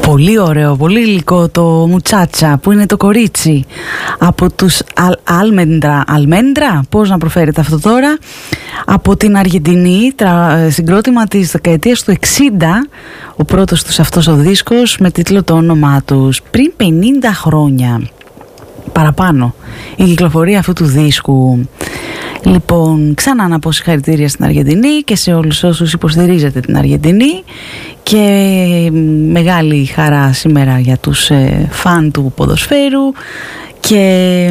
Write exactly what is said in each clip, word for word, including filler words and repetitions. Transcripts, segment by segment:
Πολύ ωραίο, πολύ γλυκό το Μουτσάτσα που είναι το κορίτσι από τους Αλ, Αλμέντρα, Αλμέντρα, πώς να προφέρετε αυτό τώρα, από την Αργεντινή, τρα, συγκρότημα της δεκαετίας του εξήντα, ο πρώτος τους αυτός ο δίσκος με τίτλο το όνομά τους, πριν πενήντα χρόνια παραπάνω η κυκλοφορία αυτού του δίσκου. Λοιπόν, ξανά να πω συγχαρητήρια στην Αργεντινή και σε όλους όσους υποστηρίζετε την Αργεντινή, και μεγάλη χαρά σήμερα για τους ε, φαν του ποδοσφαίρου, και,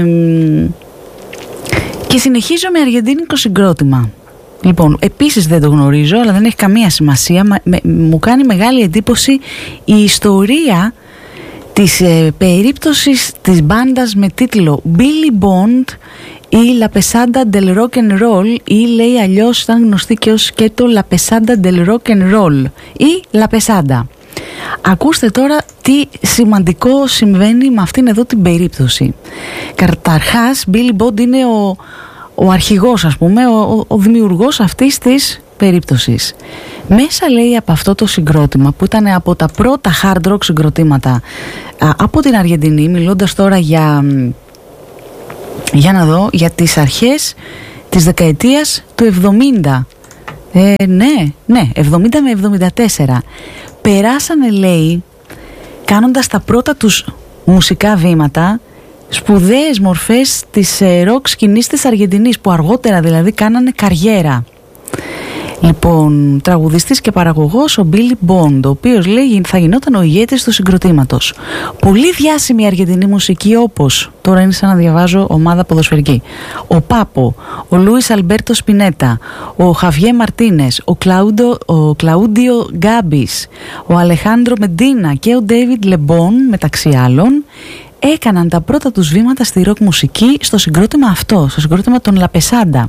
και συνεχίζω με αργεντίνικο συγκρότημα. Λοιπόν, επίσης δεν το γνωρίζω, αλλά δεν έχει καμία σημασία. Μα, με, μου κάνει μεγάλη εντύπωση η ιστορία της ε, περίπτωσης της μπάντας με τίτλο Billy Bond ή La Pesada del Rock and Roll, ή λέει αλλιώς ήταν γνωστή και ως και το La Pesada del Rock and Roll ή La Pesada. Ακούστε τώρα τι σημαντικό συμβαίνει με αυτήν εδώ την περίπτωση. Καταρχάς, Billy Bond είναι ο, ο αρχηγός, ας πούμε, ο, ο, ο δημιουργός αυτής της περίπτωσης. Μέσα, λέει, από αυτό το συγκρότημα που ήταν από τα πρώτα hard rock συγκροτήματα α, από την Αργεντινή, μιλώντας τώρα για... για να δω, για τις αρχές της δεκαετίας του εβδομήντα. Ε, ναι, ναι, εβδομήντα με εβδομήντα τέσσερα. Περάσανε, λέει, κάνοντας τα πρώτα τους μουσικά βήματα, σπουδαίες μορφές της ε, ροκ σκηνής της Αργεντινής, που αργότερα δηλαδή κάνανε καριέρα. Λοιπόν, τραγουδιστής και παραγωγός ο Billy Bond, ο οποίος, λέει, θα γινόταν ο ηγέτης του συγκροτήματος. Πολύ διάσημη αργεντινή μουσική, όπως τώρα είναι σαν να διαβάζω ομάδα ποδοσφαιρική, ο Πάπο, ο Λούις Αλμπέρτο Σπινέτα, ο Χαβιέ Μαρτίνες, ο, Κλαούντο, ο Κλαούντιο Γκάμπης, ο Αλεχάνδρο Μεντίνα και ο Ντέιβιντ Λεμπόν, μεταξύ άλλων, έκαναν τα πρώτα τους βήματα στη ροκ μουσική στο συγκρότημα αυτό, στο συγκρότημα των La Pesada.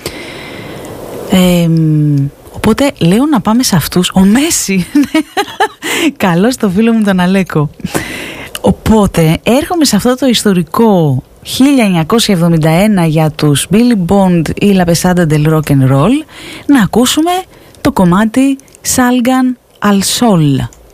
Ε, οπότε λέω να πάμε σε αυτούς. Ο Μέση, καλώς το φίλο μου τον Αλέκο. Οπότε έρχομαι σε αυτό το ιστορικό χίλια εννιακόσια εβδομήντα ένα για τους Billy Bond ή La Pesada del Rock and Roll, να ακούσουμε το κομμάτι Salgan al Sol.